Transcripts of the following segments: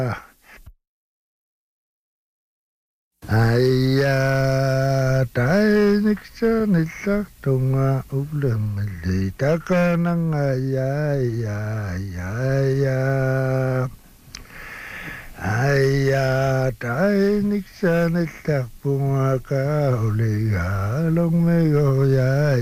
Aya taiksa nilak tunga ulam litaka nang aya taiksa nilak punga ka uliga long mego ya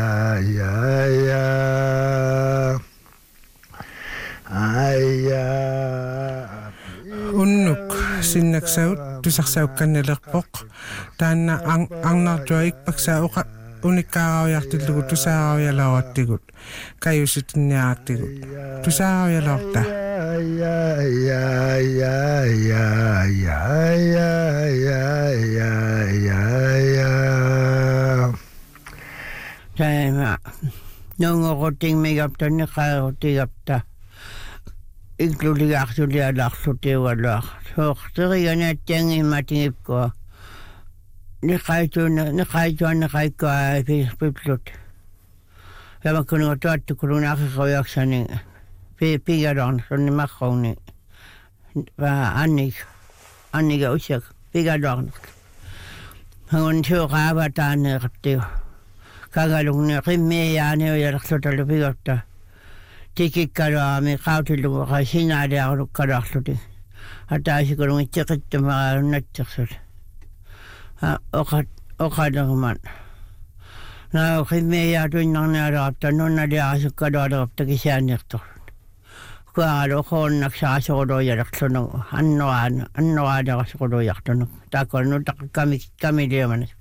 unnuk sinnaksaut tusarsaukkannalerpoq taanna arnartuaik paksauqa unikkaarauyartillugu tusaarauyalaruattigut kayusitinniarattigut tusaarauyalorta taima nongoquttingmigaptanni qaerutigapta ikluligaartulialarlutiugaluar soorteriganiattiangiimmatingipkua niqaituanneqaikkaa piplut yamakkunugutuattukulunaaqeqaruyaksani pigalorna sonnimarruuni va anniga usiak pigalorna hangun suuqaavataanneeqartiu kagalugni qimmiyaaniuyalerlutalu pigotta tikikkaluami qautillugu qasinaaliarulukkaluarluti ataasikulungittiqittumaqaalunnattiqsut oqalerman naa qimmiyaatuinnarnialerapta nunnaliarasukkalualerapta kisiaanniqtorlut kuagalu oqoonnaksaasuquluuyalerlunugu annoraaleqasuquluujartunuk taakkolnu taqqamiliamanak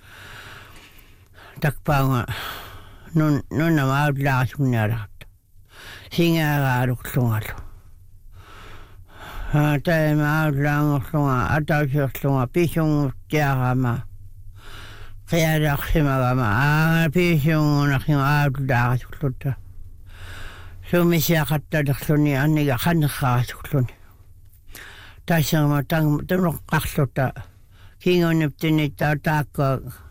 takpaanga nunnamaautlaarasugnialerapta singaaraaluqlungalu taimaautlaangorlunga atausiorlunga pisunguttiarama qialaarsimagama pisungunaqinga autlaarasuqlutta sumisiaqattalerluni anniga qanneqarasuqluni taasserma tanuqqarluta kinguniptinittaa taakka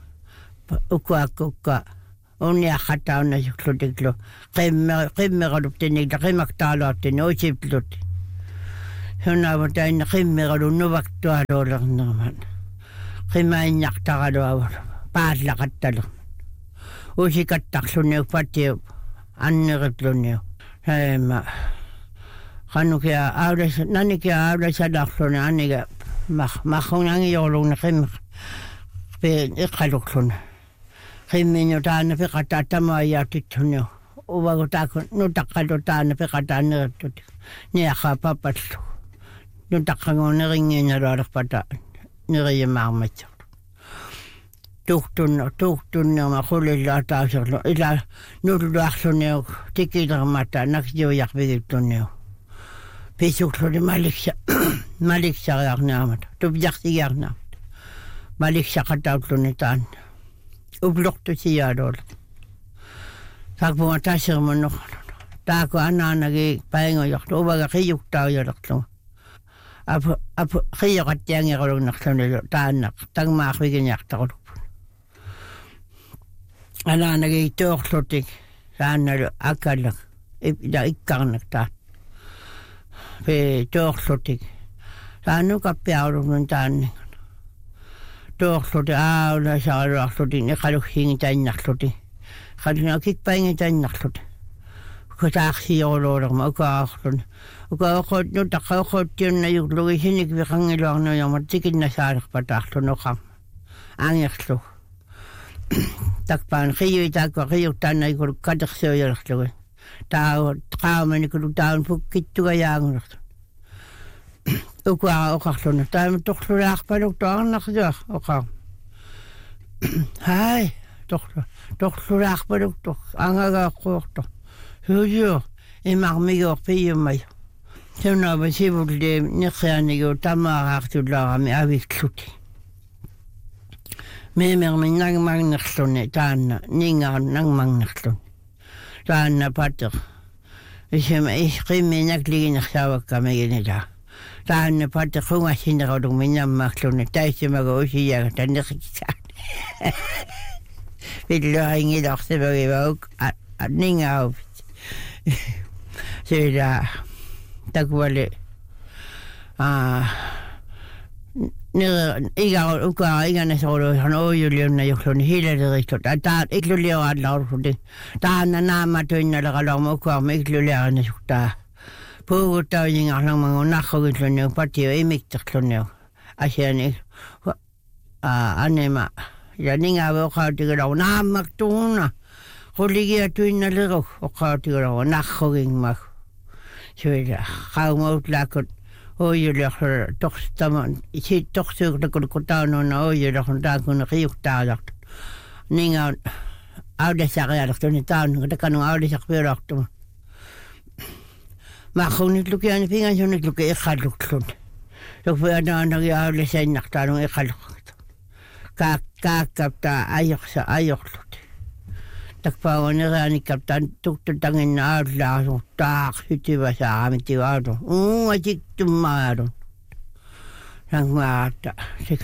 ukka unniaqattaunasuklutiklu qimmeqaluptinnikla qimaktaaluartini usipluti sunnaavutainna qimmeqalu nuvaktualuulernerman qimainñaqtaraluavulu paallaqattalerman usikattarluniu patiu annerippluniu haima qanukia aulasalarluni anniga marrunangiorlugni qimmeq iqqaluqluni qimmiñu taana piqataa tamaayaatituniu uvagutaakku nutaqqalu taana piqataanerittut niaqaapapallu nutaqqangu neringiinalualerpata neriyimaarmatserlu tuqtunnerma qulilla ataaserlu ila nulluarluniu tikilermata naksiujarpigittunniu pisuqluni maliksariarniamata tupjartigiarniamata maliksaqatautluni taanna ublortusiaaluulla taakpunga taassermunnoqarlu taako anaanagi paingojorlu uvaga qiyuktaujalerlu apu qiyuqattiangerulugnerlunilu taannaq tangmaarpiginiartarulukpun anaanagi toorlutik taannalu akallak ila ikkarnak taan pe toorlutik taannu kappiarulugnun taanning toorluti aulasaluarluti niqaluggingitainnerluti qalunakikpaingitainnerluti kutaarsioruluulerma ukaarluni ukaoqootnu taqqaoqoottiunnajuglugi sinik viqangiluarnuyormat tikinnasaalerpataarlunu qarma angerlu takpaan qiyuitaakka qiyurtaannaikulu katersiuyalerlugi qaamanikulu taun pukkittugayaangulerlu ukaa oqarluna taima torlulaarpaluk toarnarsuar oqar hai torlulaarpaluk angagaaqquortor suusior imarmigoorpiyummay sunnaava sivulli niqianigu tamaaraartullaarami avikluti meemermin nangmagnerluni taanna ningaarnangmagnerluni taanna pater isima qimmiinakliginersaavakkamiginitaa taanna pater qungassinerulug minnammaarluni taissimaga usiyaga tanneqiksaani pilluaringilorsimagivauk ningaavit sila takwali Ikäinen on ojulionna joku hiilerikto. Tää iklulia on lausutin. Tää on nämä tynnällä kalon mukaan iklulia on suktaa. Puhutaan jinga on nahkoitlunne patio ei miktaklunne. Asiani anema ja ninga vokaatilla on naamaktuuna. Kollegia tynnällä vokaatilla on nahkoingma. Syödä kaumautlaakot. Ojulia tohtaman sit tohtuuko kun taanona ojulia kun taakun riuhtaajat. Ninga on audesarjat niin taan kun takanu audesarjat. Mä nyt lukee aina pingan sun nyt lukee ekhaluklun. Joku aina audesen naktaanun ekhalukut. Kaakapta ajoklut. Takpa on eräänikaptaan tuktutangen audlaasun taak hytyvä saamiti audun. Siktumaadun. Sangmaata.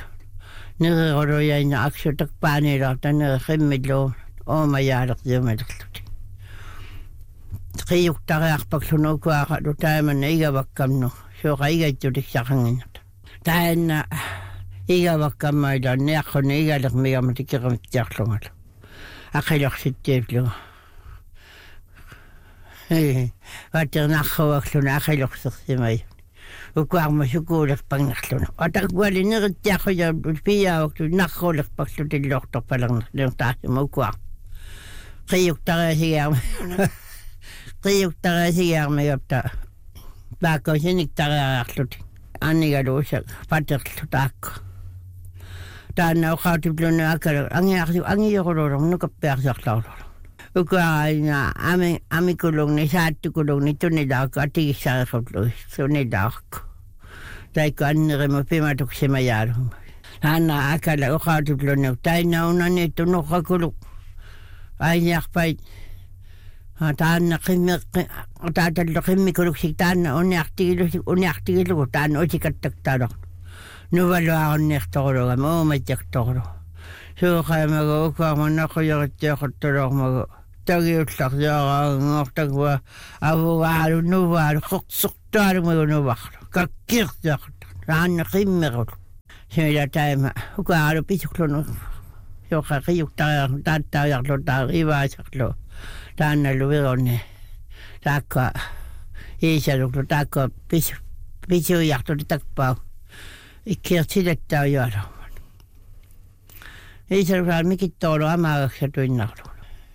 Nere ja aksu takpaanilauta nere hemmilluun. Oma jäädät jymellut. Riuhtareakpaksun ukuaakadu taiman ikävakkamnu. Suoka ikätjudiksakangennut. Tähän ikävakkammailla on neakon ikälik mikä mä tikirramit tiaklungalla. Akheloksettiivlu. Vater nakhuaksun akheloksersimai. Ukuarma sukuulek pangnarlun. Otak puoli niritiakhoja piaavaktu nakhuulek paksutin lohtorpalarnarlun taasima ukuar. Riuhtareesiaarma jopta. Paakkoisiniktarearlut. Annigaluusa paterlu taakko. Tänne on kautipilunut angiakulun nukappiaksarlaulun. Ukraina amikulun saattukulun tunnidaakka tigissaarkulun tunnidaakka. Taikko annerimu pimatuksema jäädun. Hanna akalla on kautipilunut täynnä on annettu nukkakulu. Ainiakpait. Tänne kimmikuluksi tänne on nähtikilu. Tänne on sikattaktaadon. Nuvalua on nehtoologa, muumetjaktoolo. Suukaamaga ukaaman nakkujarattiakottolomaga. Tagiutlakjaaga ngortakua avuvaalu nuvaalu qoqsuqtaalumaga nuvaalu. Kakkirtiakta. Ranna kimmerulu. Siellä taima ukaalu pisuklunu. Joka riuktaa tattaajaklo taa rivaasaklo. Tänne luvironne. Taakka iisaluklu taakka pisujakto takpaa. Ikke sidettä on jäädämään. Ei se ole mikään tuolla amaraksi tunnarlu.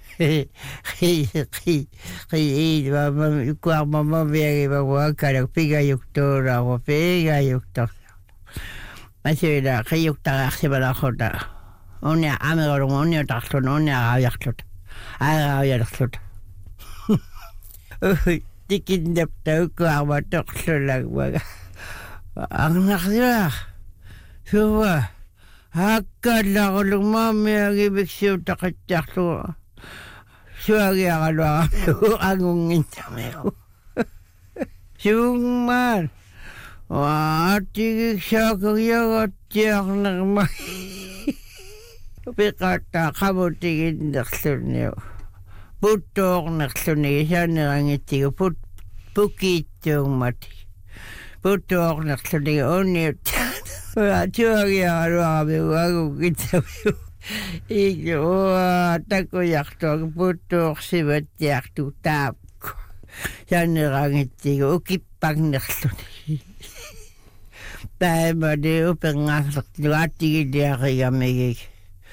Kuorma vieriva vuokalla pigajuktuura ja pigajuktuura. Mä syödään riuktaraksi valakoda. On ja amerolun on jo tahtun on ja raujakslut. Raujakslut. Tikin näptä kuorma toksulakuaga. Angnarjaa. Suva. Hakkallakulun maammiakin viksiutakatjahtuu. Suagiakalua angungintameu. Sungmaan. Vaatikiksaakujakottiaknarma. Pikattaa kamutikinnarlunniu. Puttuornarlunni sannerangittiku pukittuummati. Puttuornarlunni onniuttaa. Suagiakalua angungintameu. Ikke takujaktoa puttuorsivat jaktuu taapku. Sannerangittiku ukippangnarlunni. Päiväni upengaslakti laattikidiarigamikik.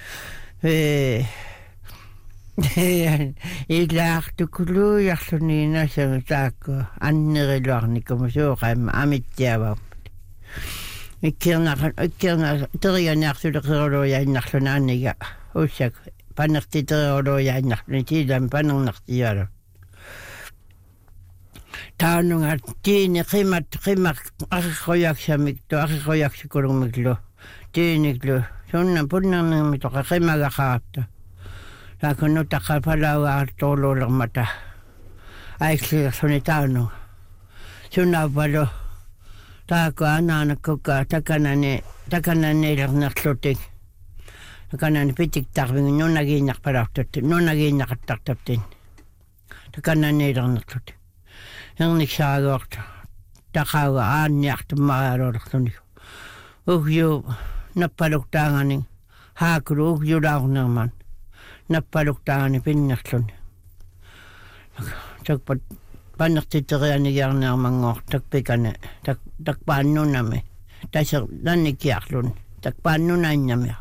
Ilaahtu kulujarluni nasan taakko anneriluarnikum suuremma amittiavammat. Ikkirna terianarsuleqeruluja innarluna anniga ussak pannerti terioluja innarluni tiilan panernarti jalo. Taanunga tiini qimmat arriqojaksakulumiklu tiiniklu sunnan punnarnimitoqa qimagaqaatta laakunu taqapalauaartuululermata aiksligersuni taanu sunnaavalu taako anaanakkuka takananniilernerlutik takanani pitiktarvingin nunagiinnaqtartaptin takananniilernerlutik Erniksaagoorta takauga aanniartumaraarorluni ugju nappaluktaangani haakulu ugju laurnerman nappaluktaangani pinnerluni takpat pannertiterianigiarnermangoor takpikane takpaannunami taser nannikiarluni takpaannunaannami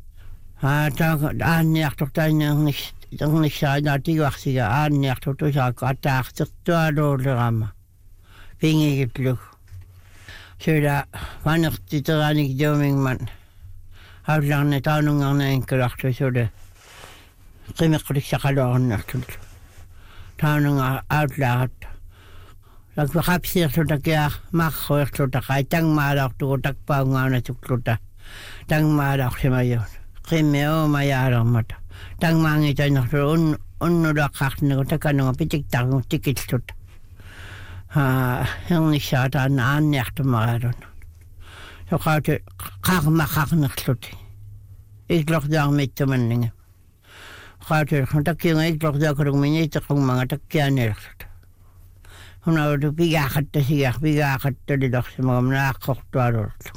aanniartortaanniarnissaanaatiguarsiga aanniartortusaakku ataartertualuulerama pingigitlug sula panertiterianigiumingman aullarne taanungarnainkkulartu sula qimeqqulissaqaluarnertul taanunga autlaarat lakvaqapsiirlu takia marruerlu taqai tangmaalortugu takpaungaanasukluta tangmaalorsimayuun qimmiumayaalermata tangmaangitanerlu unnulaqarnigu takanunga pitiktargu tikillut hernissaataanna aanniartumaraalun soqaatu qarmaqarnerluti iglordaarmittumanninga qaatu takiunga iglordaaqulugminiitequngmanga takkiaanilerlut hunaudu pigaaqattalilarsimagama naaqqortualurlu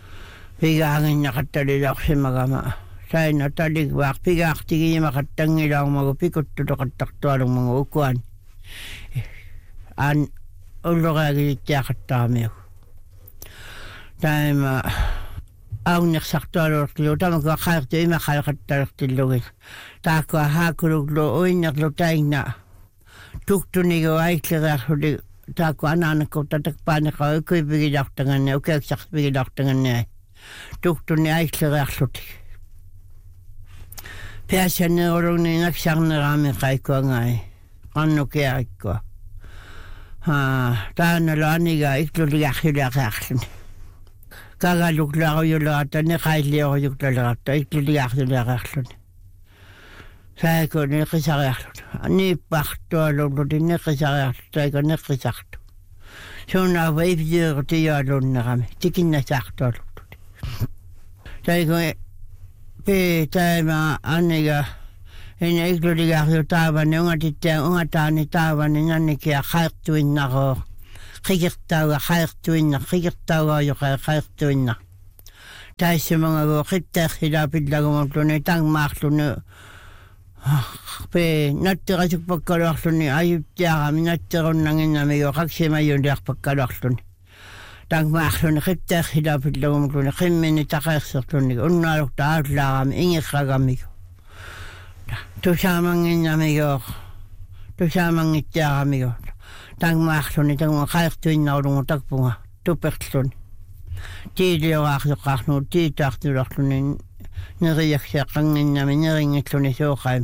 pigaanginnaqattalilorsimagama saina taligvaaq pigaaqtigiimaqattangilaarmagu pikuttutoqattartualugmagu ukuani aan ulloraagilittiaqattaamigu taima aunnersartualurlu tamakua qaartu imaqalaqattalertillugil taakua haakuluglu uinnerlu taigna tuktunigo aikleraarhuli taakku anaanakkorta takpaaneqa ukuipigilartanganne ukeaksarpigilartanganne tuktuni aikleraarluti piassanerulugni naksarneraami qaikkuangai qannukiarikkua taanalo aniga ikluligarjuliaqaarluni kagaluklaruyulerata neqaillioruyuklaleratta ikluligarjuliaqaarluni saiko neqisariarlut niippartualulluti neqisariarlut saiko neqisartu suunaava ipjiirutiyaluunnerami tikinnasaartualulluti saiko taima aniga ina ikluligarju taavani ungataani taavani nannikia qaertuinnaroo qikirtauga qikirtaugaayuqa qaertuinnar taissimangaguu qitteersilaapillagumutluni tangmaarluni pe natterasukpakkaluarluni ayuttiarami natterunnanginnamigo qaksimayuliarpakkaluarluni tangmaarluni qitteersilaapillagumutluni qimmini taqeerserluni unnaalukta aatlaarami ingirragamigo tusaamangittiaramigo tangmaarluni tangma qaertuinnaulungu takpunga tupertluni tiilioraarluqaarnu tiitaartularluni neriaksiaqanginnami neringilluni suuqaim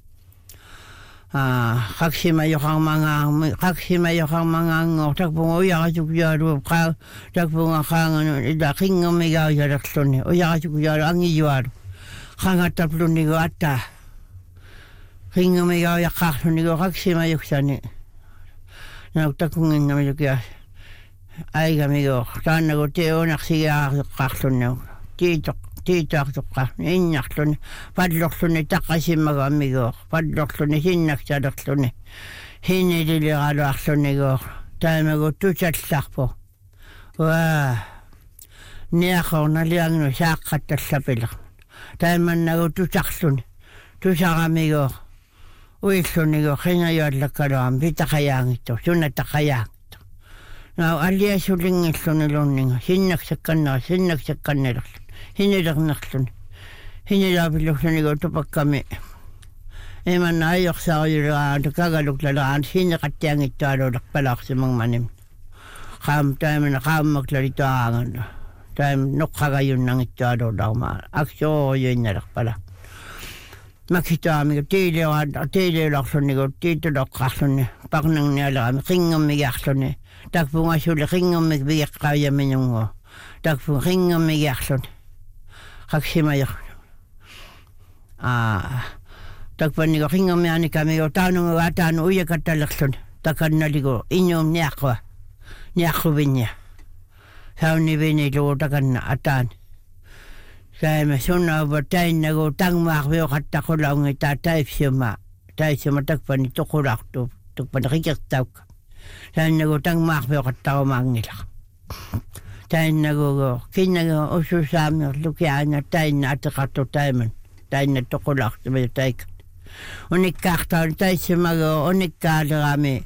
qaksimayoqarmangaangoor takpunga uyarasukjaalu takpunga qaanganu ila qinngumigaajalerluni uyarasukjaalu angiyualu qangattaplunigu attaa qinngumigaajaqqaarlunigu qaksimayuksani nauktakunginnamilukias aigamigo taannagu tiunarsigaarluqqaarlunniu tiitaartuqqaarni innarluni pallorluni taqqasimagamigoor pallorluni sinnaksalerluni hinililiraluarlunigoor taamagu tusallarpo waa niaqornaliangnu saaqqattallapiler taamannagu tusarluni tusaramigoor uillunigo qinajuallakkaluam pitaqayaangittu sunnataqayaangittu nau aliasulingillunilunninga sinnaksakkannerlun hinilernerluni hinilaapillullunigo tupakkami imanna ajoqsaaruyuleraantu kagaluklaleraantu sineqattiangittualuulerpalaarsimangmanim qaam taimana qaammaklalituarangannu taim nuqqagayunnangittualuularmaa aksooruyuinnalerpala makitaamigo tiiliularlunigo tiituloqqarluni parnangnialerami qinngummigiarluni takpungasuli qingummik pigeqqaayaminungo takpun qinngummigiarluni qaksimayor takpannigo qingummianikamigo taanunga ataanu uyakattalerluni takannaligo iñuum niaqquvinnia saunivinilugu takanna ataani saima sunnaava tainnagu tangmaarviuqattaqulaungi taipsiuma takpani tuqulartu tukpani qikirtaukka Tainago tangmaarpeoqattarumaangila. Tainago kinnago ususaami lukiaana taina ateqartu taiman. Taina toqulaartuma taik. Unikkaartaan taissimago unikkaalerami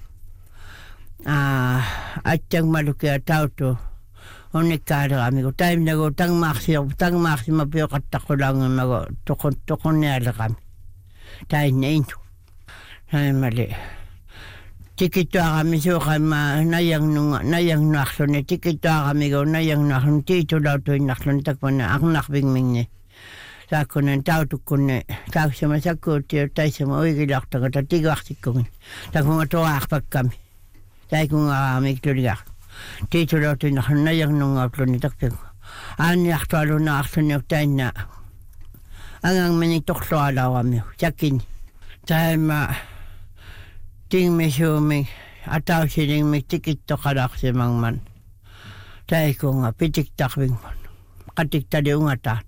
atjangmalukia tautu unikkalerami ko tainago tangmaarsima pioqattaqulaangamago toqunnialerami tainniintu taimali tikituarami suuqamma nayangnuarluni tikituaramigo nayangnuarluni tiitulautuinnarluni takpana arnarpingmingni saakkunen tautukkunne taaksima sakkuutio taisima uigilartaga tatigaartikkugin takunga toraarpakkami taikungaami tuligar tiitulautuinnarluni nayangnuarluni takpigu aanniartualunaarluni tainna angangmini torlualaarami sakini taima tingmisuumi atausilingmi tikittoqalarsimangman taikunga pitiktarvingman qatiktali ungataan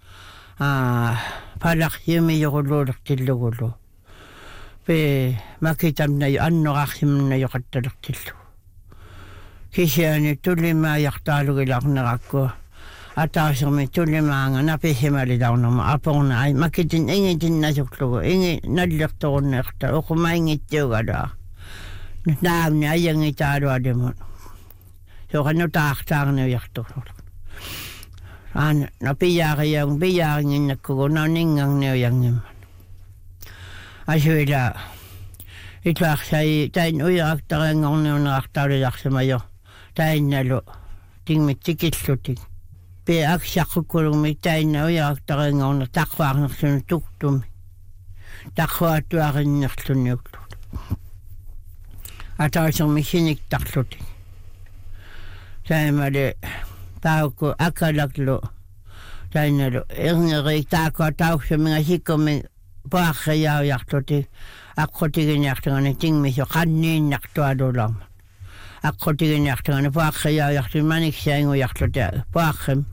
palaqsimi yoquluulertillugulu pe makitamnayu annoqarsimnayu qattalertillu kisiani tulimaayartaalugilarnerakku atausermi tulimaanga napisimalilarnuma aporna ai makitin ingitinnasurlugu ingi nallertorunneerta uqumaingittiugalaa naamni ayangitaalualimun soqannutaartaarniuyartorlu no piyaaringinnakkugu no ningarniuyangimman asuila itlaaqsai tain uyaaqtareengorniunerartaulilarsamayo tainnalu tingmittikillutik pe aksaqqukulumi tainna uyaaqtareengorner taqwaarnersunu tuktumi taqwaatuarinnerluniuklu atausermi siniktarlutik taimale taukku akalaklu tainnalu erngeri taakua tauksuminga sikkomi paarriaujartutik aqqutiginniartugani tingmisu qanniinnartualularma aqqutiginniartugani paarriaujartu maniksiaingujartuta paarrim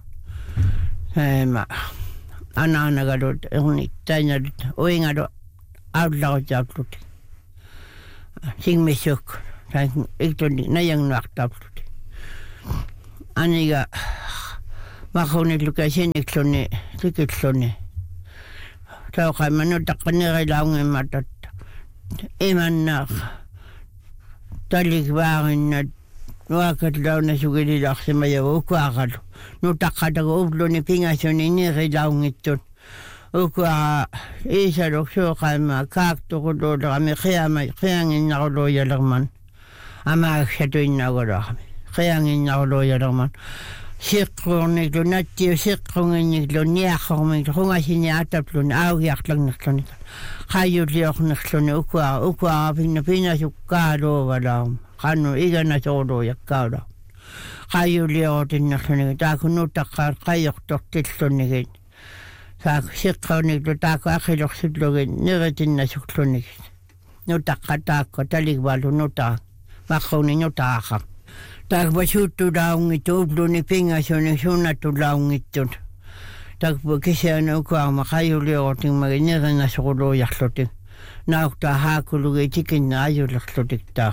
anaanagalut erni tainnalut uingalu aullarutiartutik tingmisuk tain iktuni nayangnuartaartutik aniga maqunillukasinnikluni tikilluni tauqaimanu taqqanerilaungimatat imannaaq talikvaarinna nuakatlauna sugililarsimayagu ukuaqalu nutaqqatagu upluni pingasuni nirilaungittut ukuaqa iisaluk suuqaima kaaktuquluulerami qianginnaruluuyalerman amaaksatuinnaagulaarami qianginnaruluuyalerman siqqurniklu nattiu siqqunginniklu niaqormiklu qungasini atapluni augiartlarnerluni qayyulliornerluni ukuaqa pinnasukkaluuvalaarma qannu iganasoorluuyakkaaula qayyulliorotinnerluni taaku nutaqqaat qayyortortillunigin taaku siqqurniklu taaku aqilorsutlugin niritinnasukklunigin nutaqqa taakko talikvalu nutaa maquni nutaaqa takpa suuttulaungittu upluni pingasuni suunnatulaungittun takpa kisiani ukuarma qayyulliorotingmagi niringasoruluujarlutik nauktaa haakulugi tikinna ajulerlutik taa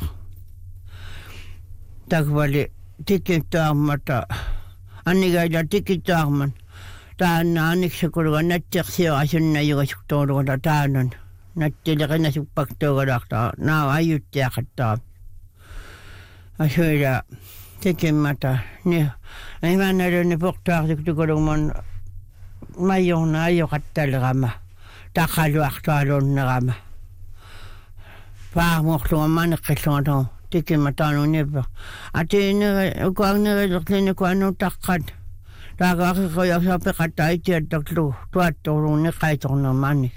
takpali tikintaarmata annigaila tikintaarman taanna aniksikuluga nattiqsiorasunnayugasuktoorluga taanan nattiliqinasukpaktuugalaartaa naaw ajuttiaqattaa asuila tikimmata ni imanaluni portaartuktukulugman majorna ajoqattalerama taqaluartualunnerama paarmorluga maneqqillungatoo tikimmataanunipa atiineri ukuarnerilerlini kuanutaqqat taaqaqiqoyarsapeqattaa itiattaklu tuattorluunni qaitornermaannik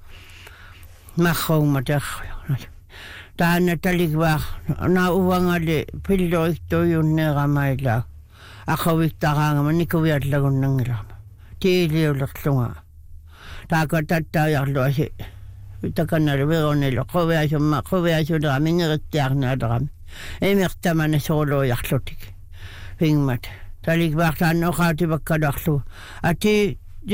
marruummaterruja taana talikvaar na uvangali pilloiktuujunneeramaila aqaviktaraangama nikuviallagunnangilama tiiliulerlunga taaka tattaajarlu asi takanalu vironilo quviasulerami nirittiarnaalerami imirtamana soorluujarlutik pingmat talikvaar taanna oqaatipakkalarlu ati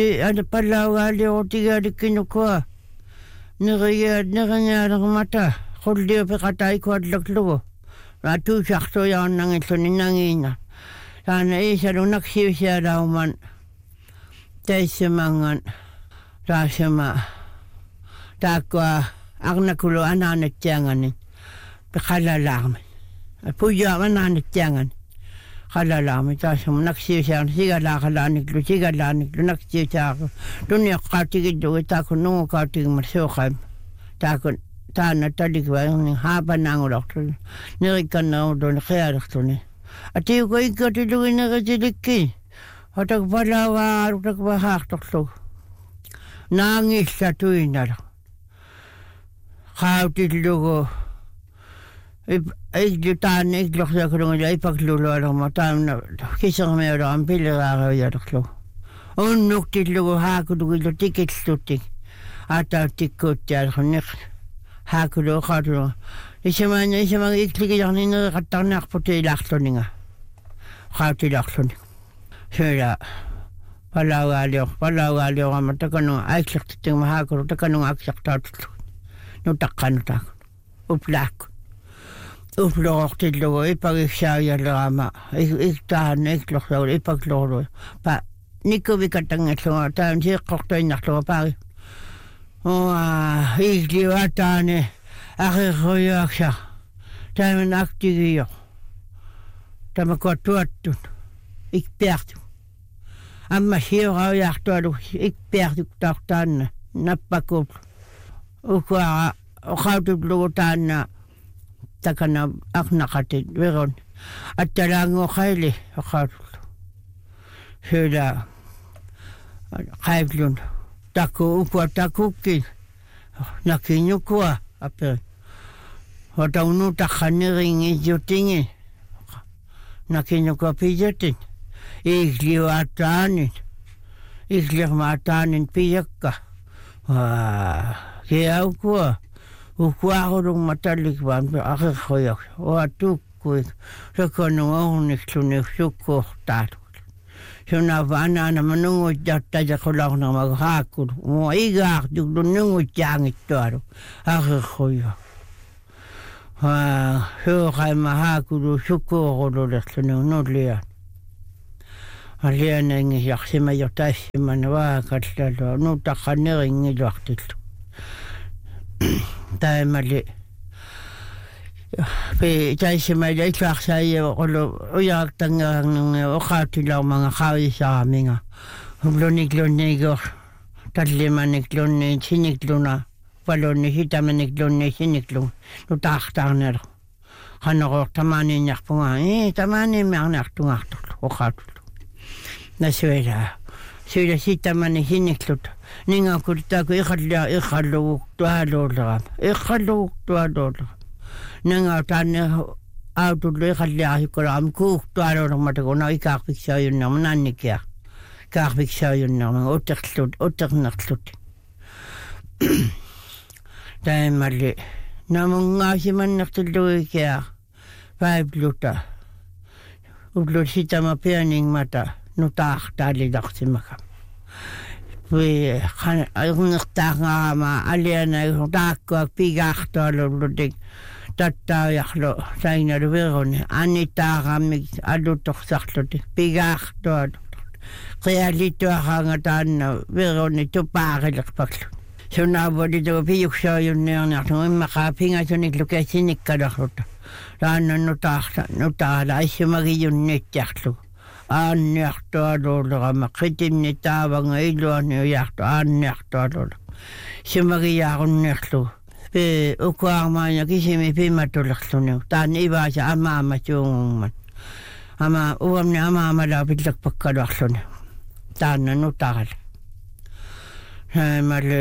pallaugaaliortigaalikinukua neriaalermata qulliupeqataikuallaklugu tuusartoja annangilluni nangiina. Taana isalunnaksiusialauman täissemangan taasema taakkoa arnakulu ananettiangani pekhalalaarmi. Puja ananettiangani khalalaarmi taasema naksiusiaan sigalaakalaaniklu naksiusiaaku tunniaqqaatigillugu taakun nunguqaatigimar suuqaim taakun taana talikvaani haapanangulortu nirikkannerumtuni qialertuni atiuko ikkotillugineritilikki otakpalawaarutakpahaartorlu naangillatuinala qaatillugu taana iklorsakulungila ipaklulualerma taana kisermeularam pileraariuyalerlu unnuktillugu haakulugillu tikilluttik aatauttikkuuttialerniq haakulu qaatulu isamanga ikligijarnine qattarnaarputi ilaarluninga qaatilarluni sula palaugaaliorama takanu aikllertittigma haakulu takanu aksartaatullu nutaqqanutaakun uplaakku uplorortillugu ipagiksaajallerama iktaana iklorsaulu ipaklorlu pa nikkuvikattangalluga taan siqqortuinnarluga paagi ikliwataane aqiqoyaaksa taaman aktigiyo tamakuattuattun ikpiartu amma sioraujaartualu ikpiartuk taartaanna nappakuut ukuara oqaututlugu taanna takana aqnaqatit viron attalaanguoqaili oqautullu sula qaivlun taku ukua takukki nakinyukua ape hotaunu takhaniringi jutingi nakinyukua pijatin ikliwataanin pijakka kiaukua ukuarulung matalik vaan aqiqoyak oatukkuik sakonungohunniklunik sukkuortaalu suna vanana manungutjattajaqularnermagu haakulu mua igaartuklu nungutjaangittualu aqiqoyak suuqaima haakulu sukkuorululerlunu nullian alianangisarsimayor taassimana vaakallalu nutaqqaneringiluartillu taimali pe taissimala itlaarsaayia qulu uyaaqtangerarnunga oqaatilaumanga qaavisaaminga humluniklunnigor tallimaniklunnii sinikluna palunni hitamaniklunnii siniklun nutaartaarnalo qanoroor tamaaniinniarpunga tamaaniimmiarniartungaartorlu oqaatullu nasuela sula sitamani siniklut ningakul taaku iqalluguk tualuulerama nanga taanne autullu iqalliarikularam kuuktualuulermatakuna ikaarpiksaayunnerma naannikia kaarpiksaayunnerma uternerlut taimalli namungaasimannertillugikia paipluta ullu sitama pianingmata nutaartaalilarsimaka we irnertaaqarama aliana taakkuak pigaartualullutik tattaajarlu sainalu veruni anitaaqammik alutorsarlutik pigaartualu qialituaqaanga taanna veruni tupaaqilerpaklu sunaavulitugu piyuksaayunniarniartugu immaqaapingasuniklukasinikkalarluta taanna nutaala issumagijunnittiarlugu aanniartualuulerama qitinni taavanga iluarni ujartu aanniartualuuler sumagiyaarunniarlugu pe ukuarmaana kisimi pimatulerluniu taanni ivaasa amaama suungungman ama uamni amaamala pillakpakkaluarluni taanna nutaala mali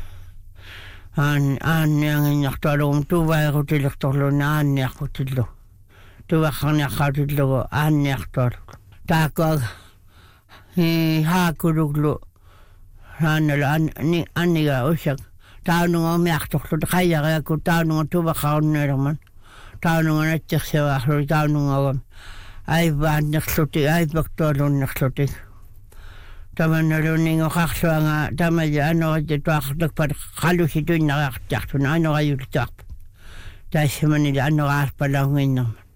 aannianginniartualugu tuvairutillertorluni aanniarqutillu tuvaqarniaqqaatullugu aanniartualugu taakkuag haakuluglu haannalu anniga usak taununga umiartorlu qayyariakku taununga tuvaqarunnilerman taununga nattirsivaarlu taunungagam aivaannerlutik aipaktualunnerlutik tamannaluningo qarluanga tamaja anoratti tuaqartakpat qalusituinnariartiartuna anorajulitaarpa taassamanila anoraarpalaunginnerman